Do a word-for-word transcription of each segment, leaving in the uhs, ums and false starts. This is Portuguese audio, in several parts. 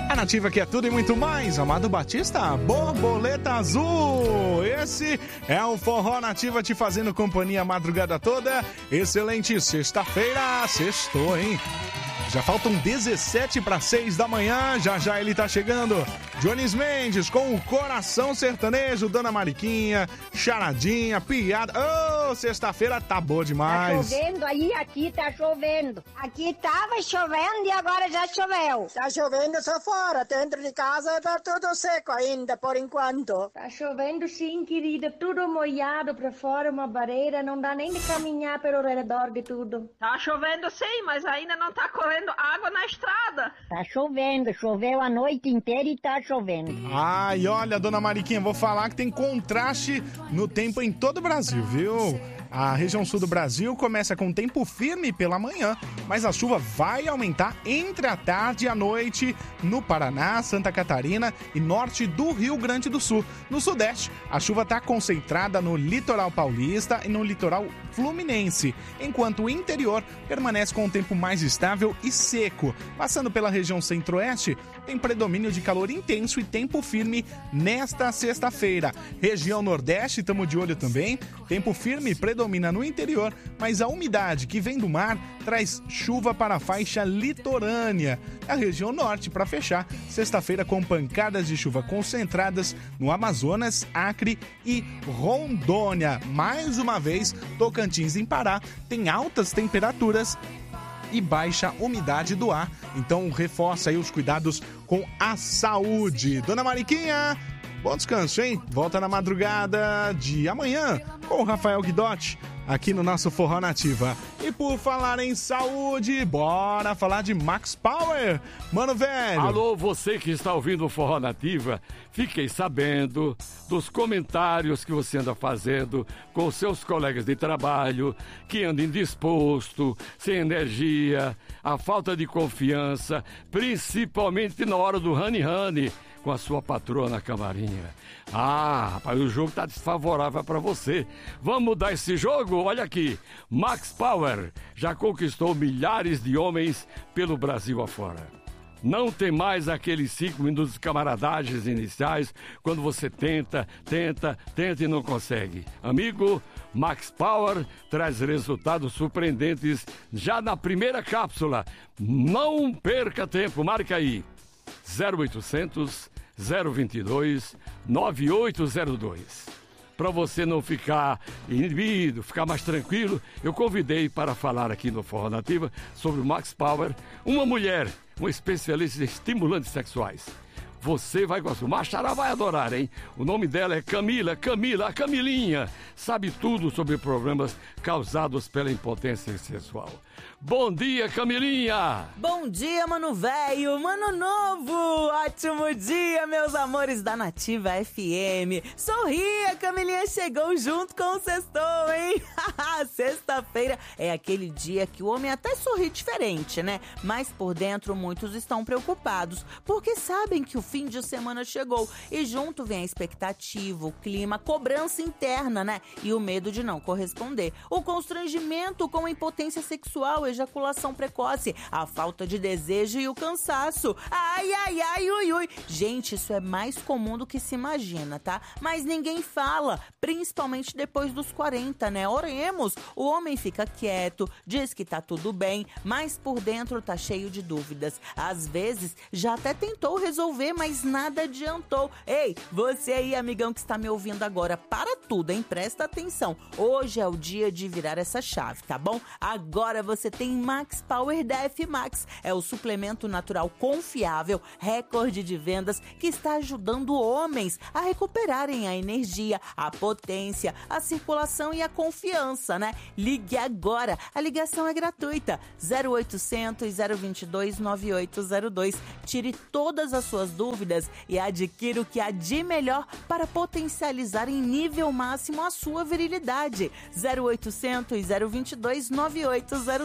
A Nativa que é tudo e muito mais. Amado Batista, Borboleta Azul. Esse é o Forró Nativa te fazendo companhia a madrugada toda. Excelente sexta-feira. Sextou, hein? Já faltam dezessete para seis da manhã, já já ele tá chegando. Jones Mendes com o Coração Sertanejo, Dona Mariquinha, charadinha, piada. Ô, oh, sexta-feira tá boa demais. Tá chovendo aí, aqui tá chovendo. Aqui tava chovendo e agora já choveu. Tá chovendo só fora, dentro de casa tá tudo seco ainda, por enquanto. Tá chovendo sim, querida, tudo molhado pra fora, uma barreira, não dá nem de caminhar pelo redor de tudo. Tá chovendo sim, mas ainda não tá correndo água na estrada. Tá chovendo, choveu a noite inteira e tá chovendo. Ai, olha, Dona Mariquinha, vou falar que tem contraste no tempo em todo o Brasil, viu? A região sul do Brasil começa com tempo firme pela manhã, mas a chuva vai aumentar entre a tarde e a noite no Paraná, Santa Catarina e norte do Rio Grande do Sul. No sudeste, a chuva está concentrada no litoral paulista e no litoral fluminense, enquanto o interior permanece com um tempo mais estável e seco. Passando pela região centro-oeste, tem predomínio de calor intenso e tempo firme nesta sexta-feira. Região nordeste, estamos de olho também, tempo firme predomina domina no interior, mas a umidade que vem do mar traz chuva para a faixa litorânea. A região norte, para fechar, sexta-feira com pancadas de chuva concentradas no Amazonas, Acre e Rondônia. Mais uma vez, Tocantins em Pará tem altas temperaturas e baixa umidade do ar. Então reforça aí os cuidados com a saúde. Dona Mariquinha, bom descanso, hein? Volta na madrugada de amanhã com o Rafael Guidotti, aqui no nosso Forró Nativa. E por falar em saúde, bora falar de Max Power, mano velho. Alô, você que está ouvindo o Forró Nativa, fiquei sabendo dos comentários que você anda fazendo com seus colegas de trabalho, que anda indisposto, sem energia, a falta de confiança, principalmente na hora do honey-honey, com a sua patroa na camarinha. Ah, rapaz, o jogo tá desfavorável para você. Vamos mudar esse jogo? Olha aqui, Max Power já conquistou milhares de homens pelo Brasil afora. Não tem mais aqueles cinco minutos de camaradagens iniciais, quando você tenta, tenta, tenta e não consegue. Amigo, Max Power traz resultados surpreendentes já na primeira cápsula. Não perca tempo, marca aí. zero oitocentos, zero vinte e dois, nove oito zero dois. Para você não ficar inibido, ficar mais tranquilo, eu convidei para falar aqui no Forró Nativa sobre o Max Power, uma mulher, uma especialista em estimulantes sexuais. Você vai gostar, o Machará vai adorar, hein? O nome dela é Camila, Camila, a Camilinha. Sabe tudo sobre problemas causados pela impotência sexual. Bom dia, Camilinha! Bom dia, mano velho, mano novo! Ótimo dia, meus amores da Nativa F M. Sorria, Camilinha chegou junto com o sextou, hein? Sexta-feira é aquele dia que o homem até sorri diferente, né? Mas por dentro muitos estão preocupados, porque sabem que o fim de semana chegou e junto vem a expectativa, o clima, a cobrança interna, né? E o medo de não corresponder. O constrangimento com a impotência sexual, ejaculação precoce, a falta de desejo e o cansaço. Ai, ai, ai, ui, ui. Gente, isso é mais comum do que se imagina, tá? Mas ninguém fala, principalmente depois dos quarenta, né? Oremos, o homem fica quieto, diz que tá tudo bem, mas por dentro tá cheio de dúvidas. Às vezes, já até tentou resolver, mas nada adiantou. Ei, você aí, amigão que está me ouvindo agora, para tudo, hein? Presta atenção. Hoje é o dia de virar essa chave, tá bom? Agora você tem Max Power da F Max. É o suplemento natural confiável, recorde de vendas, que está ajudando homens a recuperarem a energia, a potência, a circulação e a confiança, né? Ligue agora. A ligação é gratuita. zero oitocentos, zero vinte e dois, nove oito zero dois. Tire todas as suas dúvidas e adquira o que há de melhor para potencializar em nível máximo a sua virilidade. zero oitocentos, zero vinte e dois, nove oito zero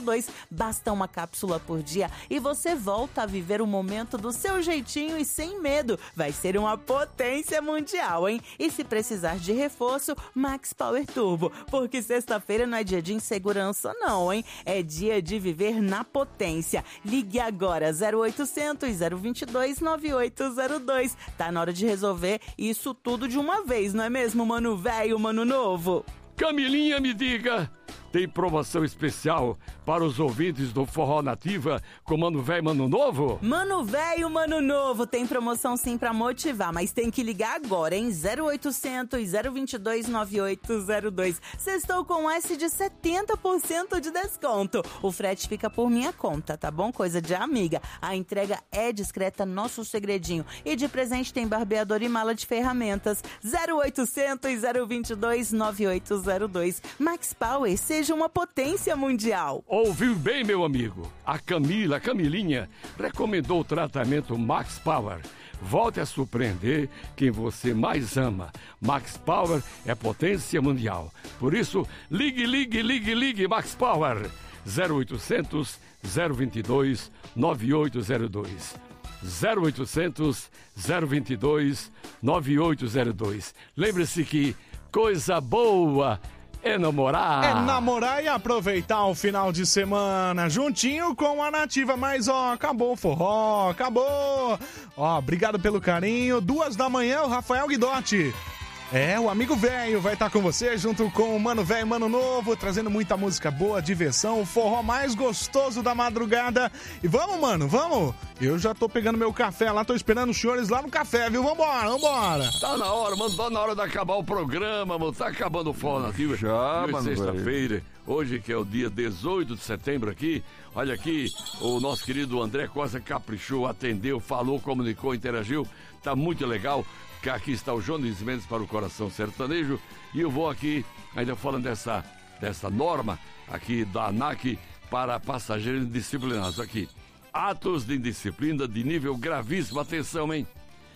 dois. Basta uma cápsula por dia e você volta a viver o momento do seu jeitinho e sem medo. Vai ser uma potência mundial, hein? E se precisar de reforço, Max Power Turbo. Porque sexta-feira não é dia de insegurança não, hein? É dia de viver na potência. Ligue agora, zero oitocentos, zero vinte e dois, nove oito zero dois. Tá na hora de resolver isso tudo de uma vez, não é mesmo, mano velho, mano novo? Camilinha, me diga, tem promoção especial para os ouvintes do Forró Nativa com Mano Velho, Mano Novo? Mano Velho, Mano Novo, tem promoção sim pra motivar, mas tem que ligar agora, hein? zero oitocentos, zero vinte e dois, nove oito zero dois. Sextou com S de setenta por cento de desconto. O frete fica por minha conta, tá bom? Coisa de amiga. A entrega é discreta, nosso segredinho. E de presente tem barbeador e mala de ferramentas. zero oitocentos, zero vinte e dois, nove oito zero dois. Max Power, seja uma potência mundial. Ouviu bem, meu amigo? A Camila, a Camilinha, recomendou o tratamento Max Power. Volte a surpreender quem você mais ama. Max Power é potência mundial. Por isso, ligue, ligue, ligue, ligue, Max Power. zero oitocentos, zero vinte e dois, nove oito zero dois. zero oitocentos, zero vinte e dois, nove oito zero dois. Lembre-se que coisa boa é namorar. É namorar e aproveitar o final de semana juntinho com a Nativa. Mas, ó, acabou o forró, acabou. Ó, obrigado pelo carinho. Duas da manhã, o Rafael Guidotti. É, o amigo velho vai estar com você, junto com o Mano Velho, Mano Novo, trazendo muita música boa, diversão, o forró mais gostoso da madrugada. E vamos, mano, vamos! Eu já tô pegando meu café lá, tô esperando os senhores lá no café, viu? Vambora, vambora! Tá na hora, mano, tá na hora de acabar o programa, mano, tá acabando o Forró Nativa. Já, hoje mano, é sexta-feira, hoje que é o dia dezoito de setembro aqui, olha aqui, o nosso querido André Costa caprichou, atendeu, falou, comunicou, interagiu, tá muito legal. Que aqui está o Jones Mendes para o Coração Sertanejo. E eu vou aqui, ainda falando dessa, dessa norma aqui da ANAC para passageiros indisciplinados. Aqui, atos de indisciplina de nível gravíssimo. Atenção, hein?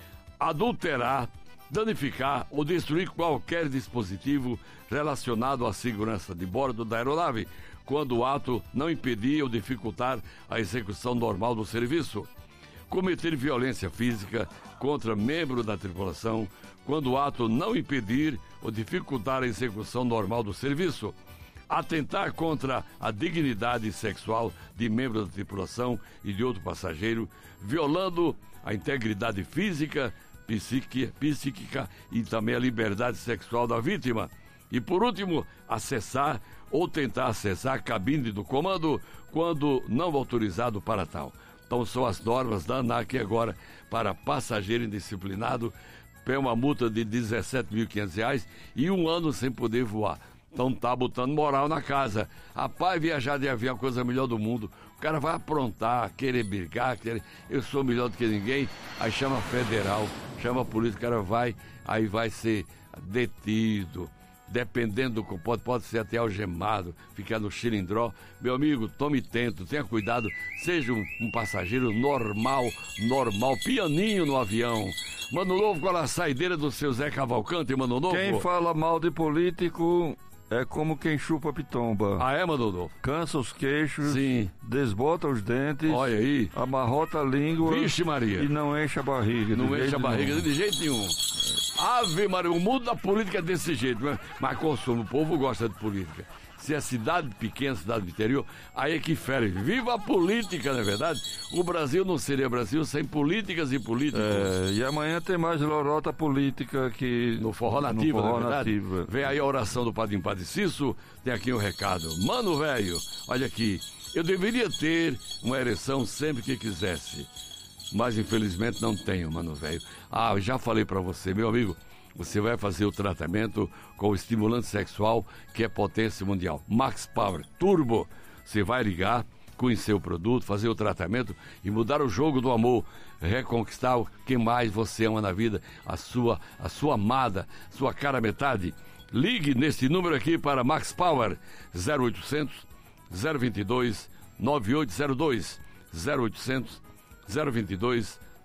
Adulterar, danificar ou destruir qualquer dispositivo relacionado à segurança de bordo da aeronave, quando o ato não impedir ou dificultar a execução normal do serviço. Cometer violência física contra membro da tripulação, quando o ato não impedir ou dificultar a execução normal do serviço. Atentar contra a dignidade sexual de membro da tripulação e de outro passageiro, violando a integridade física, psíquica, psíquica e também a liberdade sexual da vítima. E, por último, acessar ou tentar acessar a cabine do comando quando não autorizado para tal. Então são as normas da ANAC agora para passageiro indisciplinado, é uma multa de dezessete mil e quinhentos reais e um ano sem poder voar. Então tá botando moral na casa. Rapaz, viajar de avião é a coisa melhor do mundo. O cara vai aprontar, querer brigar, querer... eu sou melhor do que ninguém, aí chama federal, chama a polícia, o cara vai, aí vai ser detido. Dependendo do pode, pode ser até algemado, ficar no xilindró. Meu amigo, tome tento, tenha cuidado, seja um, um passageiro normal, normal, pianinho no avião. Mano Novo, com a saideira do seu Zé Cavalcante, Mano Novo? Quem fala mal de político é como quem chupa pitomba. Ah, é, Mano Novo? Cansa os queixos, sim, desbota os dentes, olha aí, amarrota a língua. Vixe, Maria. E não enche a barriga. Não enche a barriga nenhum. de jeito nenhum. Ave Maria, o mundo da política é desse jeito, mas, mas consumo, o povo gosta de política. Se é cidade pequena, cidade do interior, aí é que fere. Viva a política, não é verdade? O Brasil não seria Brasil sem políticas e políticos. É, e amanhã tem mais lorota política que no Forró Nativa, no Forró não é verdade? Nativa. Vem aí a oração do Padre Padre Cício, tem aqui um recado. Mano velho, olha aqui, eu deveria ter uma ereção sempre que quisesse, mas infelizmente não tenho, mano velho. Ah, eu já falei pra você, meu amigo, você vai fazer o tratamento com o estimulante sexual que é potência mundial. Max Power Turbo. Você vai ligar, conhecer o produto, fazer o tratamento e mudar o jogo do amor. Reconquistar o que mais você ama na vida, a sua, a sua amada, sua cara metade. Ligue nesse número aqui para Max Power, zero oitocentos, zero vinte e dois, nove oito zero dois, zero oitocentos, zero vinte e dois,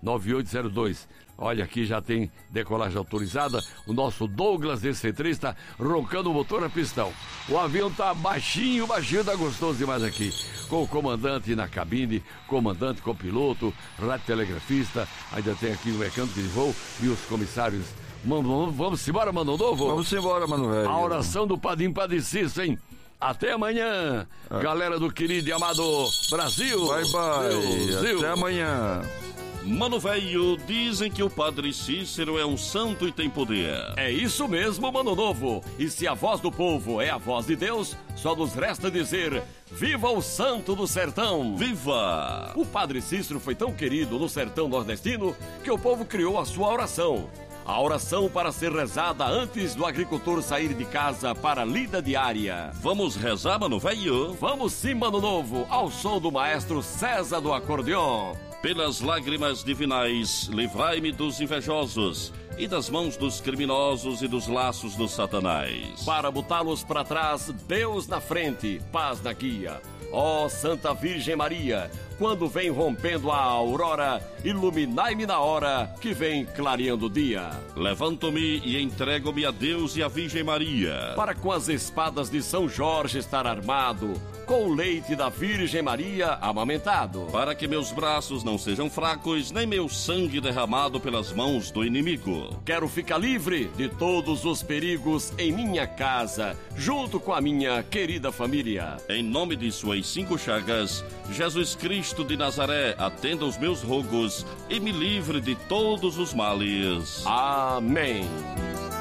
nove oito zero dois. Olha, aqui já tem decolagem autorizada. O nosso Douglas D C três está roncando o motor a pistão. O avião tá baixinho, baixinho, tá gostoso demais aqui. Com o comandante na cabine, comandante, copiloto, radiotelegrafista, ainda tem aqui o mecânico de voo e os comissários. Mano, vamos embora, Mano Novo? Vamos embora, Mano Velho. A oração do Padim Padecisto, hein? Até amanhã, é. Galera do querido e amado Brasil. Bye, bye. Brasil. Até amanhã. Mano Velho, dizem que o Padre Cícero é um santo e tem poder. É isso mesmo, Mano Novo. E se a voz do povo é a voz de Deus, só nos resta dizer: viva o santo do sertão! Viva! O Padre Cícero foi tão querido no sertão nordestino que o povo criou a sua oração. A oração para ser rezada antes do agricultor sair de casa para a lida diária. Vamos rezar, Mano Velho? Vamos sim, Mano Novo, ao som do maestro César do acordeon. Pelas lágrimas divinais, livrai-me dos invejosos e das mãos dos criminosos e dos laços do Satanás. Para botá-los para trás, Deus na frente, paz na guia. Ó Santa Virgem Maria, quando vem rompendo a aurora, iluminai-me na hora que vem clareando o dia. Levanto-me e entrego-me a Deus e a Virgem Maria, para com as espadas de São Jorge estar armado, com o leite da Virgem Maria amamentado, para que meus braços não sejam fracos, nem meu sangue derramado pelas mãos do inimigo. Quero ficar livre de todos os perigos em minha casa, junto com a minha querida família. Em nome de suas cinco chagas, Jesus Cristo de Nazaré, atenda os meus rogos e me livre de todos os males. Amém.